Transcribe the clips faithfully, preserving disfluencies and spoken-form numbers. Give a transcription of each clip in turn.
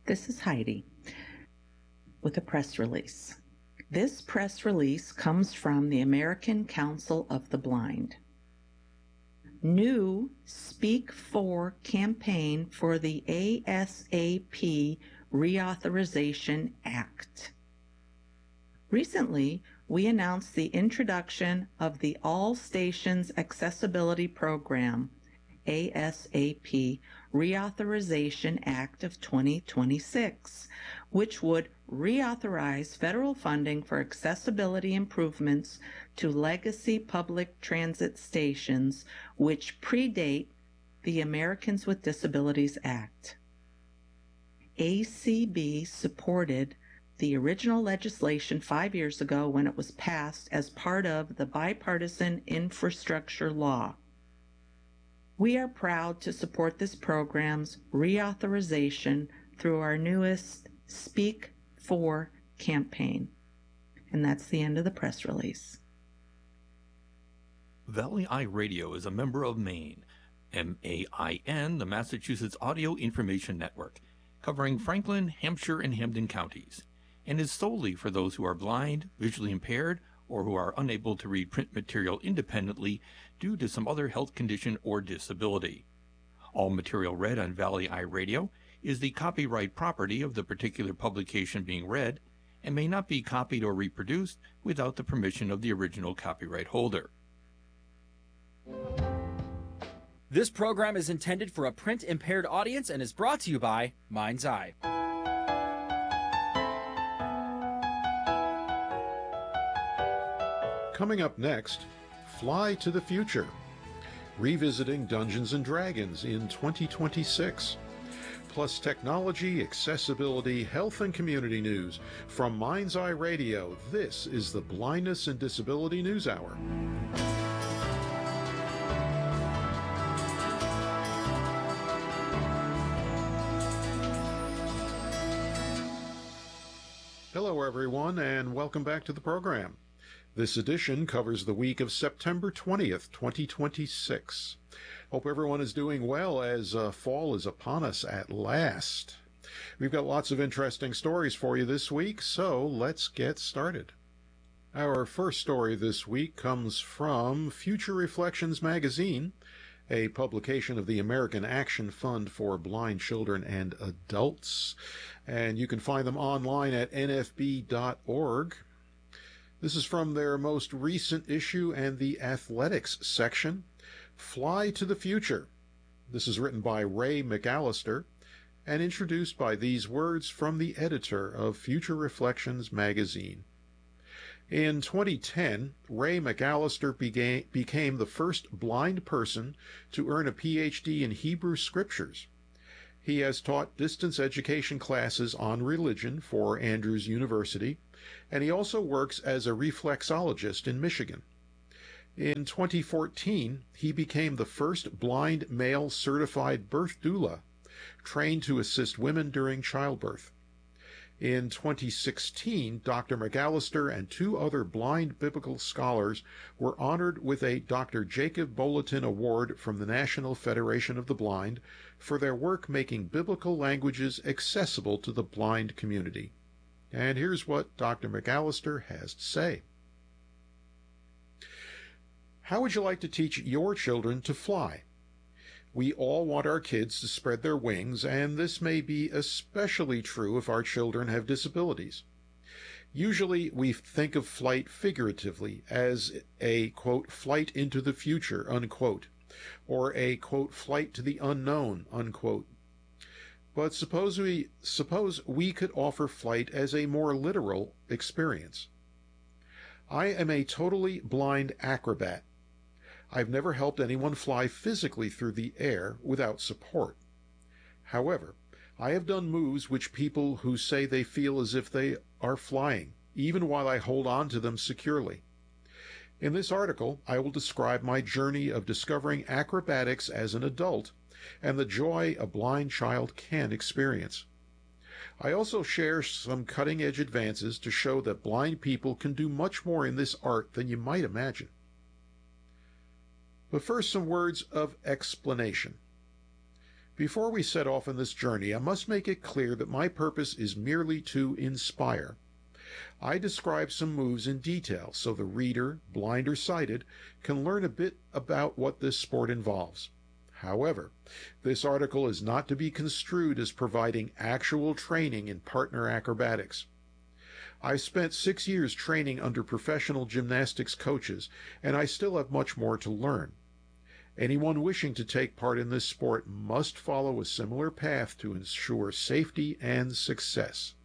This is Heidi with a press release. This press release comes from the American Council of the Blind. New Speak For campaign for the A S A P Reauthorization Act. Recently, we announced the introduction of the All Stations Accessibility Program, A S A P Reauthorization Act of twenty twenty-six, which would reauthorize federal funding for accessibility improvements to legacy public transit stations which predate the Americans with Disabilities Act. A C B supported the original legislation five years ago when it was passed as part of the Bipartisan Infrastructure Law. We are proud to support this program's reauthorization through our newest Speak For campaign. And that's the end of the press release. Valley Eye Radio is a member of MAIN, M A I N, the Massachusetts Audio Information Network, covering Franklin, Hampshire, and Hampden counties, and is solely for those who are blind, visually impaired, or who are unable to read print material independently due to some other health condition or disability. All material read on Valley Eye Radio is the copyright property of the particular publication being read and may not be copied or reproduced without the permission of the original copyright holder. This program is intended for a print-impaired audience and is brought to you by Mind's Eye. Coming up next, Fly to the Future, revisiting Dungeons and Dragons in twenty twenty-six. Plus technology, accessibility, health, and community news. From Mind's Eye Radio, this is the Blindness and Disability News Hour. Hello, everyone, and welcome back to the program. This edition covers the week of September twentieth, twenty twenty-six. Hope everyone is doing well as uh, fall is upon us at last. We've got lots of interesting stories for you this week, so let's get started. Our first story this week comes from Future Reflections magazine, a publication of the American Action Fund for Blind Children and Adults, and you can find them online at N F B dot org. This is from their most recent issue and the athletics section, Fly to the Future. This is written by Ray McAllister and introduced by these words from the editor of Future Reflections magazine. In twenty ten, Ray McAllister began, became the first blind person to earn a P H D in Hebrew Scriptures. He has taught distance education classes on religion for Andrews University, and he also works as a reflexologist in Michigan. In twenty fourteen, he became the first blind male certified birth doula, trained to assist women during childbirth. In twenty sixteen, Doctor McAllister and two other blind biblical scholars were honored with a Doctor Jacob Bulletin Award from the National Federation of the Blind for their work making biblical languages accessible to the blind community. And here's what Doctor McAllister has to say. How would you like to teach your children to fly? We all want our kids to spread their wings, and this may be especially true if our children have disabilities. Usually we think of flight figuratively as a, quote, flight into the future, unquote, or a, quote, flight to the unknown, unquote. But suppose we, suppose we could offer flight as a more literal experience. I am a totally blind acrobat. I've never helped anyone fly physically through the air without support. However, I have done moves which people who say they feel as if they are flying, even while I hold on to them securely. In this article, I will describe my journey of discovering acrobatics as an adult and the joy a blind child can experience. I also share some cutting-edge advances to show that blind people can do much more in this art than you might imagine. But first, some words of explanation. Before we set off on this journey, I must make it clear that my purpose is merely to inspire. I describe some moves in detail so the reader, blind or sighted, can learn a bit about what this sport involves. However, this article is not to be construed as providing actual training in partner acrobatics. I've spent six years training under professional gymnastics coaches, and I still have much more to learn. Anyone wishing to take part in this sport must follow a similar path to ensure safety and success.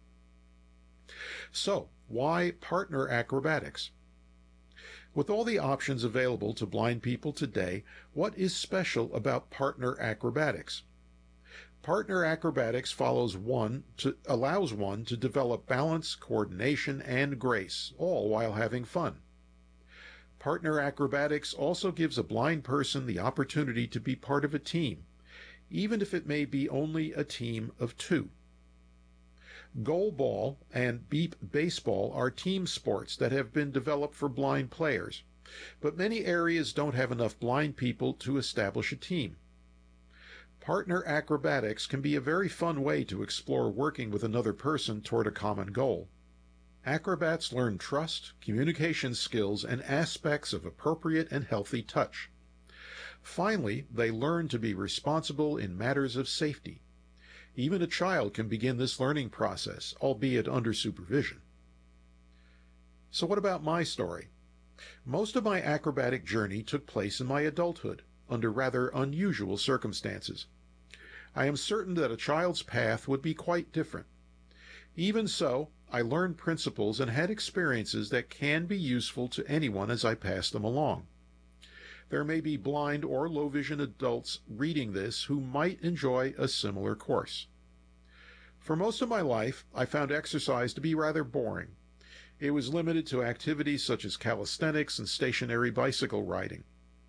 So, why partner acrobatics? With all the options available to blind people today, what is special about partner acrobatics? Partner acrobatics follows one to, allows one to develop balance, coordination, and grace, all while having fun. Partner acrobatics also gives a blind person the opportunity to be part of a team, even if it may be only a team of two. Goalball and beep baseball are team sports that have been developed for blind players, but many areas don't have enough blind people to establish a team. Partner acrobatics can be a very fun way to explore working with another person toward a common goal. Acrobats learn trust, communication skills, and aspects of appropriate and healthy touch. Finally, they learn to be responsible in matters of safety. Even a child can begin this learning process, albeit under supervision. So what about my story? Most of my acrobatic journey took place in my adulthood, under rather unusual circumstances. I am certain that a child's path would be quite different. Even so, I learned principles and had experiences that can be useful to anyone as I pass them along. There may be blind or low vision adults reading this who might enjoy a similar course. For most of my life, I found exercise to be rather boring. It was limited to activities such as calisthenics and stationary bicycle riding.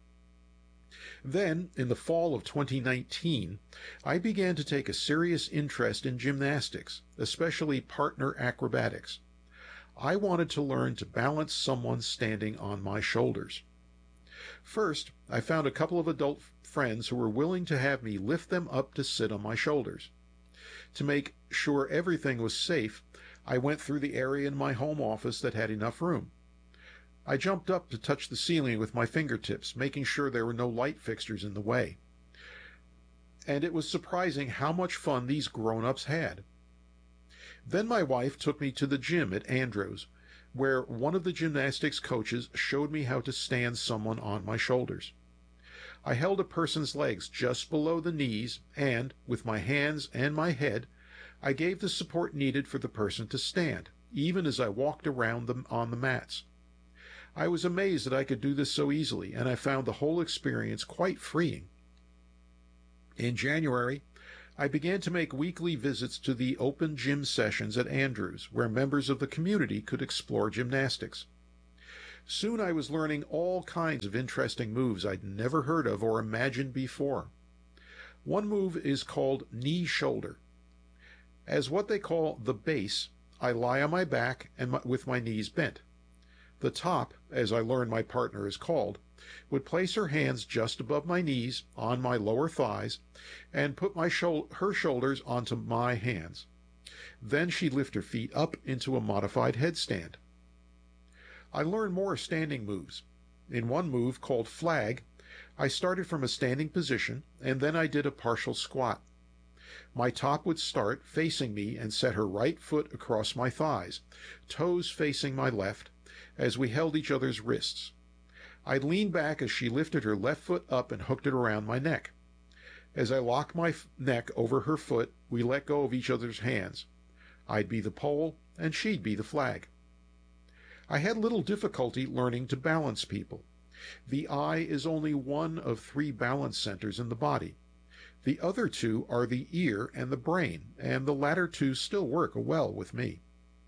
Then, in the fall of twenty nineteen, I began to take a serious interest in gymnastics, especially partner acrobatics. I wanted to learn to balance someone standing on my shoulders. First, I found a couple of adult friends who were willing to have me lift them up to sit on my shoulders. To make sure everything was safe, I went through the area in my home office that had enough room. I jumped up to touch the ceiling with my fingertips, making sure there were no light fixtures in the way. And it was surprising how much fun these grown-ups had. Then my wife took me to the gym at Andrews, where one of the gymnastics coaches showed me how to stand someone on my shoulders. I held a person's legs just below the knees and, with my hands and my head, I gave the support needed for the person to stand, even as I walked around them on the mats. I was amazed that I could do this so easily, and I found the whole experience quite freeing. In January, I began to make weekly visits to the open gym sessions at Andrews, where members of the community could explore gymnastics. Soon I was learning all kinds of interesting moves I'd never heard of or imagined before. One move is called knee shoulder. As what they call the base, I lie on my back and my, with my knees bent. The top, as I learned my partner is called, would place her hands just above my knees, on my lower thighs, and put my shou- her shoulders onto my hands. Then she'd lift her feet up into a modified headstand. I learned more standing moves. In one move, called flag, I started from a standing position, and then I did a partial squat. My top would start facing me and set her right foot across my thighs, toes facing my left, as we held each other's wrists. I'd lean back as she lifted her left foot up and hooked it around my neck. As I locked my f- neck over her foot, we let go of each other's hands. I'd be the pole, and she'd be the flag. I had little difficulty learning to balance people. The eye is only one of three balance centers in the body. The other two are the ear and the brain, and the latter two still work well with me.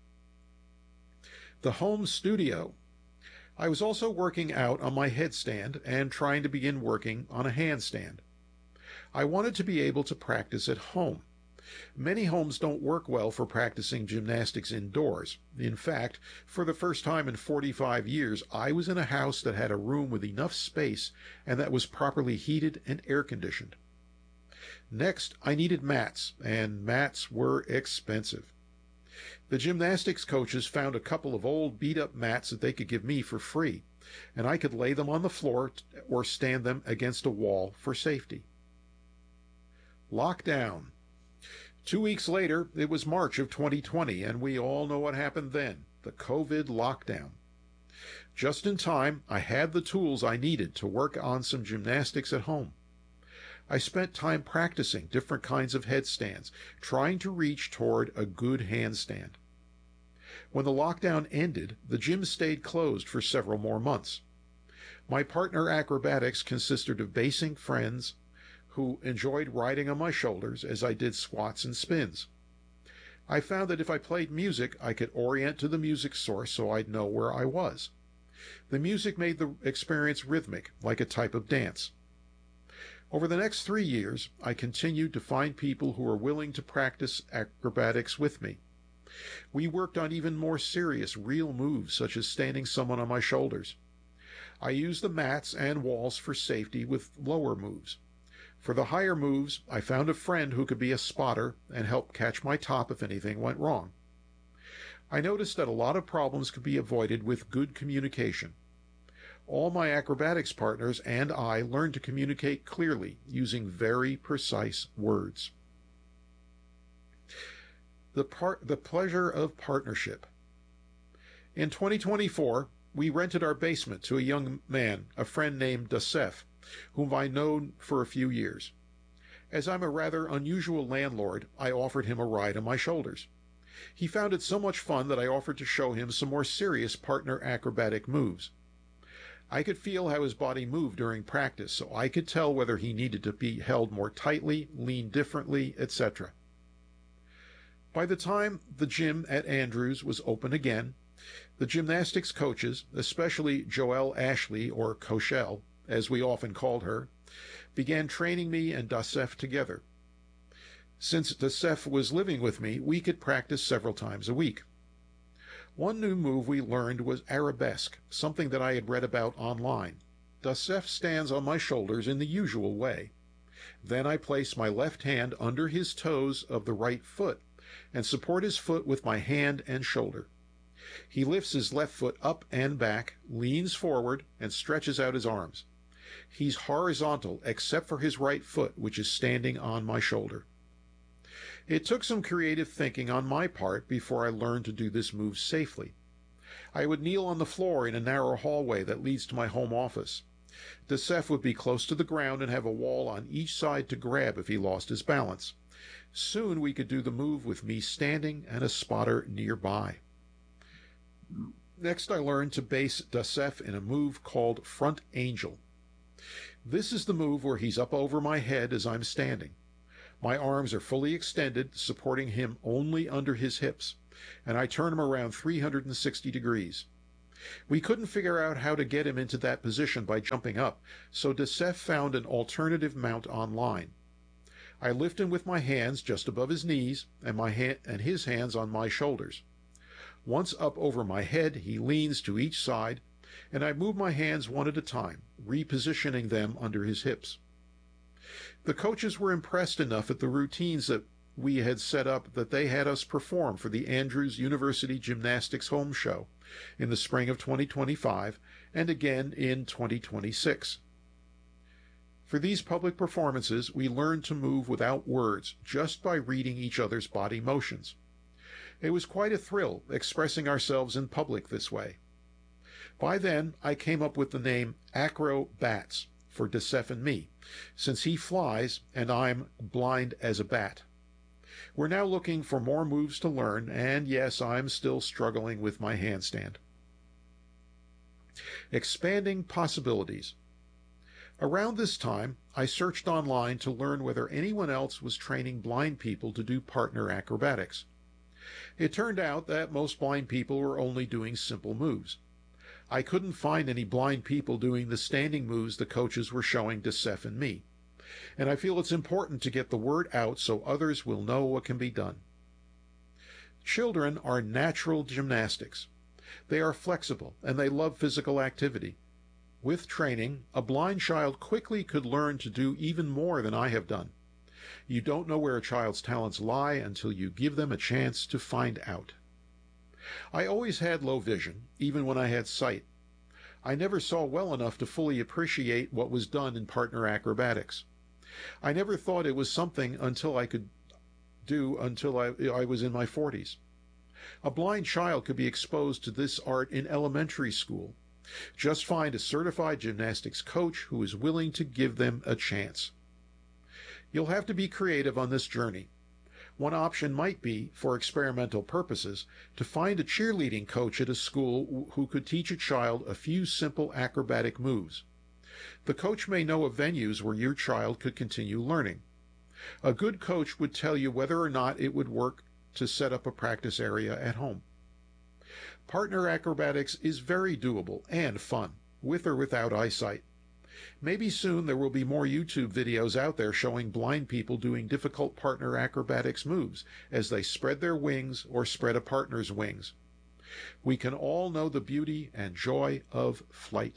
The home studio. I was also working out on my headstand and trying to begin working on a handstand. I wanted to be able to practice at home. Many homes don't work well for practicing gymnastics indoors. In fact, for the first time in forty-five years, I was in a house that had a room with enough space and that was properly heated and air-conditioned. Next, I needed mats, and mats were expensive. The gymnastics coaches found a couple of old beat-up mats that they could give me for free, and I could lay them on the floor or stand them against a wall for safety. Lockdown. Two weeks later, it was March of twenty twenty, and we all know what happened then, the COVID lockdown. Just in time, I had the tools I needed to work on some gymnastics at home. I spent time practicing different kinds of headstands, trying to reach toward a good handstand. When the lockdown ended, the gym stayed closed for several more months. My partner acrobatics consisted of basing friends who enjoyed riding on my shoulders as I did squats and spins. I found that if I played music, I could orient to the music source so I'd know where I was. The music made the experience rhythmic, like a type of dance. Over the next three years, I continued to find people who were willing to practice acrobatics with me. We worked on even more serious, real moves, such as standing someone on my shoulders. I used the mats and walls for safety with lower moves. For the higher moves, I found a friend who could be a spotter and help catch my top if anything went wrong. I noticed that a lot of problems could be avoided with good communication. All my acrobatics partners and I learned to communicate clearly using very precise words. The, part, the pleasure of partnership. In twenty twenty-four, we rented our basement to a young man, a friend named Dasef, whom I known for a few years. As I'm a rather unusual landlord, I offered him a ride on my shoulders. He found it so much fun that I offered to show him some more serious partner acrobatic moves. I could feel how his body moved during practice, so I could tell whether he needed to be held more tightly, lean differently, et cetera. By the time the gym at Andrews was open again, the gymnastics coaches, especially Joelle Ashley, or Cochelle, as we often called her, began training me and Dasef together. Since Dasef was living with me, we could practice several times a week. One new move we learned was arabesque, something that I had read about online. Dasef stands on my shoulders in the usual way. Then I place my left hand under his toes of the right foot and support his foot with my hand and shoulder. He lifts his left foot up and back, leans forward, and stretches out his arms. He's horizontal except for his right foot, which is standing on my shoulder. It took some creative thinking on my part before I learned to do this move safely. I would kneel on the floor in a narrow hallway that leads to my home office. Dasef would be close to the ground and have a wall on each side to grab if he lost his balance. Soon we could do the move with me standing and a spotter nearby. Next, I learned to base Dasef in a move called Front Angel. This is the move where he's up over my head as I'm standing. My arms are fully extended, supporting him only under his hips, and I turn him around three hundred sixty degrees. We couldn't figure out how to get him into that position by jumping up, so Dasef found an alternative mount online. I lift him with my hands just above his knees and my hand and his hands on my shoulders. Once up over my head, he leans to each side, and I move my hands one at a time, repositioning them under his hips. The coaches were impressed enough at the routines that we had set up that they had us perform for the Andrews University Gymnastics Home Show in the spring of twenty twenty-five and again in twenty twenty-six. For these public performances, we learned to move without words, just by reading each other's body motions. It was quite a thrill expressing ourselves in public this way. By then, I came up with the name Acro-Bats for Dasef and me, since he flies and I'm blind as a bat. We're now looking for more moves to learn, and yes, I'm still struggling with my handstand. Expanding possibilities. Around this time, I searched online to learn whether anyone else was training blind people to do partner acrobatics. It turned out that most blind people were only doing simple moves. I couldn't find any blind people doing the standing moves the coaches were showing Dasef and me, and I feel it's important to get the word out so others will know what can be done. Children are natural gymnastics. They are flexible and they love physical activity. With training, a blind child quickly could learn to do even more than I have done. You don't know where a child's talents lie until you give them a chance to find out. I always had low vision, even when I had sight. I never saw well enough to fully appreciate what was done in partner acrobatics. I never thought it was something until I could do until I, I was in my forties. A blind child could be exposed to this art in elementary school. Just find a certified gymnastics coach who is willing to give them a chance. You'll have to be creative on this journey. One option might be, for experimental purposes, to find a cheerleading coach at a school who could teach a child a few simple acrobatic moves. The coach may know of venues where your child could continue learning. A good coach would tell you whether or not it would work to set up a practice area at home. Partner acrobatics is very doable and fun, with or without eyesight. Maybe soon there will be more YouTube videos out there showing blind people doing difficult partner acrobatics moves as they spread their wings or spread a partner's wings. We can all know the beauty and joy of flight.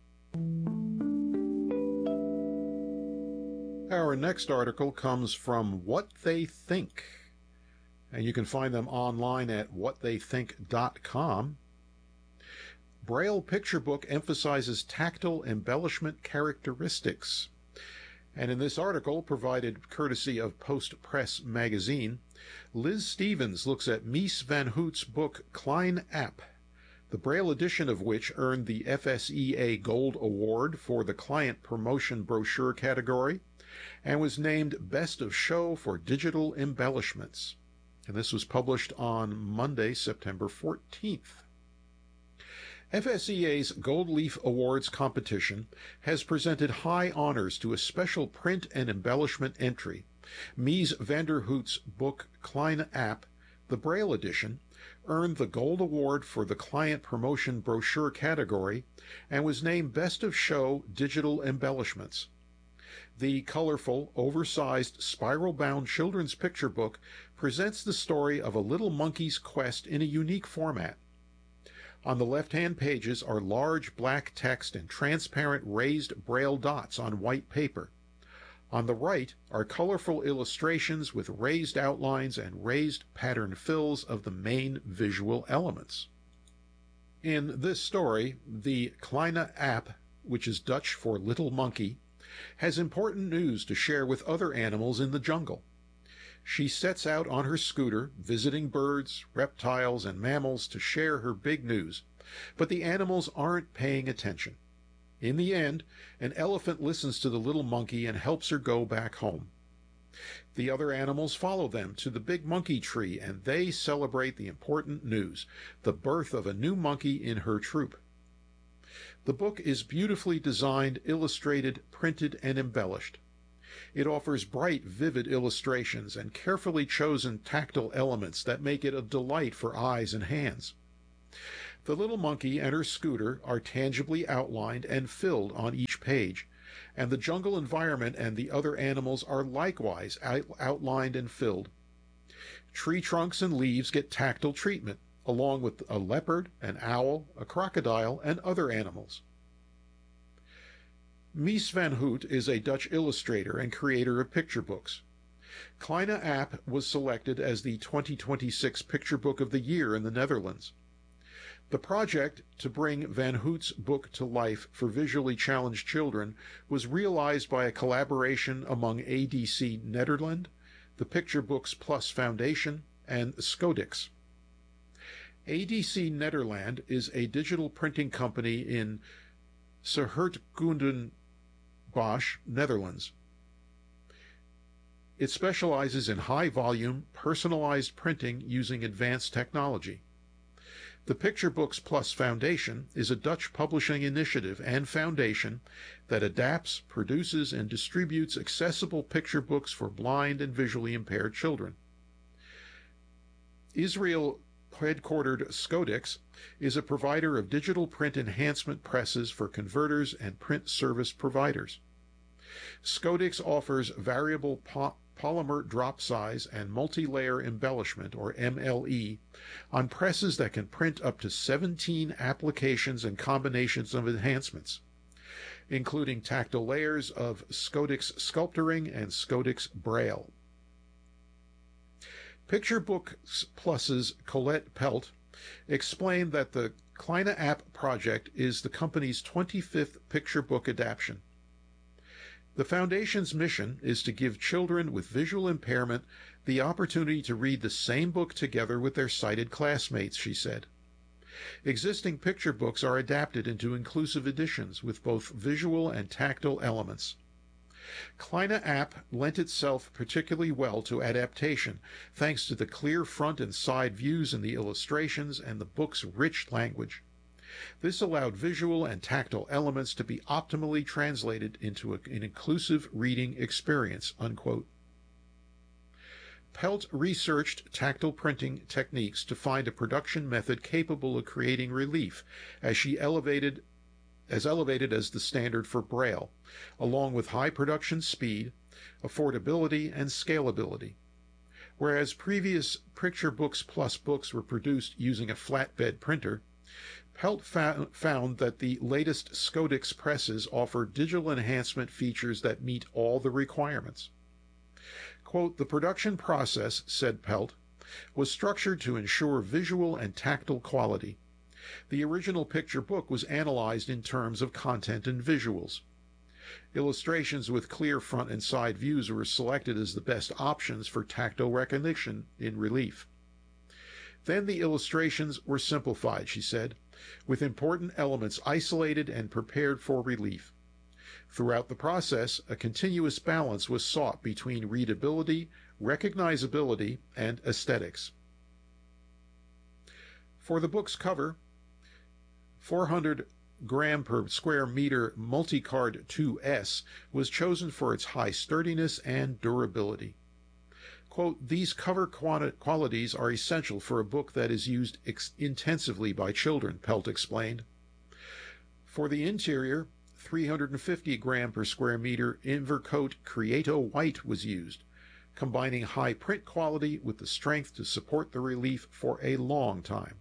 Our next article comes from What They Think, and you can find them online at what they think dot com. Braille picture book emphasizes tactile embellishment characteristics. And in this article, provided courtesy of Post Press magazine, Liz Stevens looks at Mies van Hout's book Klein App, the Braille edition of which earned the F S E A Gold Award for the Client Promotion Brochure category and was named Best of Show for Digital Embellishments. And this was published on Monday, September fourteenth. F S E A's Gold Leaf Awards competition has presented high honors to a special print and embellishment entry. Mies van der Hout's book Klein App, the Braille edition, earned the Gold Award for the Client Promotion Brochure category and was named Best of Show Digital Embellishments. The colorful, oversized, spiral-bound children's picture book presents the story of a little monkey's quest in a unique format. On the left-hand pages are large black text and transparent raised Braille dots on white paper. On the right are colorful illustrations with raised outlines and raised pattern fills of the main visual elements. In this story, the Kleine Aap, which is Dutch for little monkey, has important news to share with other animals in the jungle. She sets out on her scooter, visiting birds, reptiles, and mammals to share her big news, but the animals aren't paying attention. In the end, an elephant listens to the little monkey and helps her go back home. The other animals follow them to the big monkey tree, and they celebrate the important news, the birth of a new monkey in her troop. The book is beautifully designed, illustrated, printed, and embellished. It offers bright, vivid illustrations and carefully chosen tactile elements that make it a delight for eyes and hands. The little monkey and her scooter are tangibly outlined and filled on each page, and the jungle environment and the other animals are likewise out outlined and filled. Tree trunks and leaves get tactile treatment, along with a leopard, an owl, a crocodile, and other animals. Mies van Hout is a Dutch illustrator and creator of picture books. Kleine Aap was selected as the twenty twenty-six Picture Book of the Year in the Netherlands. The project to bring Van Hout's book to life for visually challenged children was realized by a collaboration among A D C Nederland, the Picture Books Plus Foundation, and Scodix. A D C Nederland is a digital printing company in Hertogenbosch, Netherlands. It specializes in high-volume, personalized printing using advanced technology. The Picture Books Plus Foundation is a Dutch publishing initiative and foundation that adapts, produces, and distributes accessible picture books for blind and visually impaired children. Israel-headquartered Scodix is a provider of digital print enhancement presses for converters and print service providers. Scodix offers variable po polymer drop size and multi-layer embellishment, or M L E, on presses that can print up to seventeen applications and combinations of enhancements. including tactile layers of Scodix sculpturing and Scodix Braille. Picture Books Plus's Colette Pelt explained that the Kleine App project is the company's twenty-fifth picture book adaptation. The Foundation's mission is to give children with visual impairment the opportunity to read the same book together with their sighted classmates, she said. Existing picture books are adapted into inclusive editions with both visual and tactile elements. Kleine App lent itself particularly well to adaptation, thanks to the clear front and side views in the illustrations and the book's rich language. This allowed visual and tactile elements to be optimally translated into a, an inclusive reading experience, unquote. Pelt researched tactile printing techniques to find a production method capable of creating relief, as she elevated as elevated as the standard for Braille, along with high production speed, affordability, and scalability. Whereas previous Picture Books Plus books were produced using a flatbed printer, Pelt found that the latest Scodix presses offer digital enhancement features that meet all the requirements. Quote, "The production process," said Pelt, "was structured to ensure visual and tactile quality. The original picture book was analyzed in terms of content and visuals. Illustrations with clear front and side views were selected as the best options for tactile recognition in relief. Then the illustrations were simplified," she said, "with important elements isolated and prepared for relief. Throughout the process, a continuous balance was sought between readability, recognizability, and aesthetics." For the book's cover, four hundred gram per square meter Multicard two S was chosen for its high sturdiness and durability. Quote, "These cover qualities are essential for a book that is used ex- intensively by children," Pelt explained. For the interior, three hundred fifty gram per square meter Invercote Creato White was used, combining high print quality with the strength to support the relief for a long time.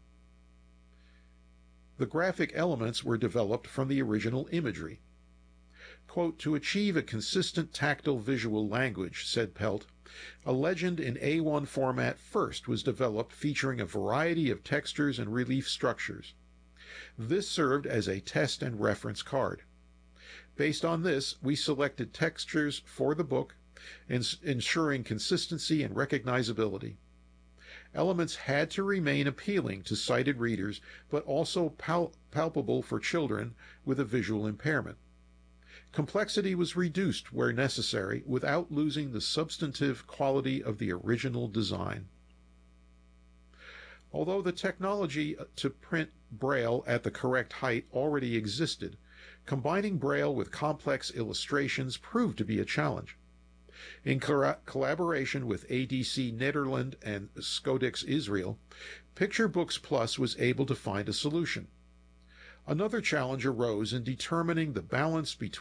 The graphic elements were developed from the original imagery. Quote, "To achieve a consistent tactile visual language," said Pelt, "a legend in A one format first was developed featuring a variety of textures and relief structures. This served as a test and reference card. Based on this, we selected textures for the book, ins- ensuring consistency and recognizability. Elements had to remain appealing to sighted readers, but also pal- palpable for children with a visual impairment. Complexity was reduced where necessary without losing the substantive quality of the original design." Although the technology to print Braille at the correct height already existed, combining Braille with complex illustrations proved to be a challenge. In co- collaboration with A D C Nederland and Scodix Israel, Picture Books Plus was able to find a solution. Another challenge arose in determining the balance between